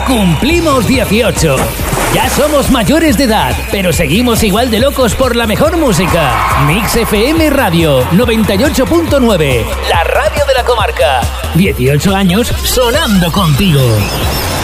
cumplimos 18. Ya somos mayores de edad, pero seguimos igual de locos por la mejor música. Mix FM Radio 98.9, la radio de la comarca. 18 años sonando contigo.